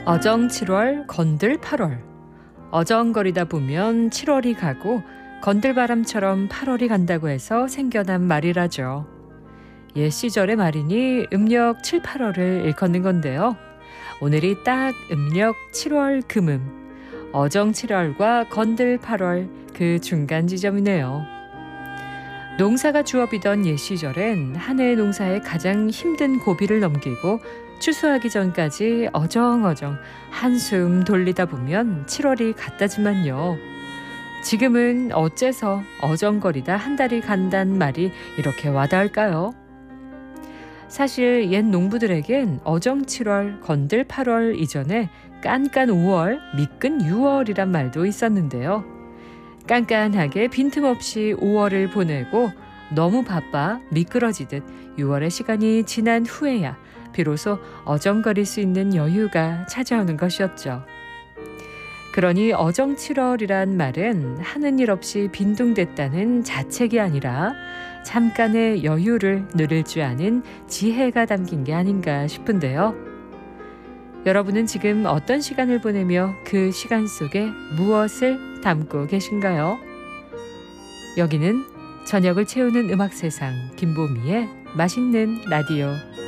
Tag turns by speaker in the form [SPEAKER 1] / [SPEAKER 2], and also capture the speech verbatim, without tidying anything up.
[SPEAKER 1] 어정 칠월 건들 팔월. 어정거리다 보면 칠월이 가고 건들바람처럼 팔월이 간다고 해서 생겨난 말이라죠. 옛 시절의 말이니 음력 칠, 팔월을 일컫는 건데요. 오늘이 딱 음력 칠월 금음, 어정 칠월과 건들 팔월 그 중간 지점이네요. 농사가 주업이던 옛 시절엔 한 해의 농사에 가장 힘든 고비를 넘기고 추수하기 전까지 어정어정 한숨 돌리다 보면 칠월이 갔다지만요. 지금은 어째서 어정거리다 한 달이 간단 말이 이렇게 와닿을까요? 사실 옛 농부들에겐 어정 칠월, 건들 팔월 이전에 깐깐 오월, 미끈 유월이란 말도 있었는데요. 깐깐하게 빈틈없이 오월을 보내고 너무 바빠 미끄러지듯 유월의 시간이 지난 후에야 비로소 어정거릴 수 있는 여유가 찾아오는 것이었죠. 그러니 어정 칠월이란 말은 하는 일 없이 빈둥댔다는 자책이 아니라 잠깐의 여유를 누릴 줄 아는 지혜가 담긴 게 아닌가 싶은데요. 여러분은 지금 어떤 시간을 보내며 그 시간 속에 무엇을 담고 계신가요? 여기는 저녁을 채우는 음악 세상 김보미의 맛있는 라디오.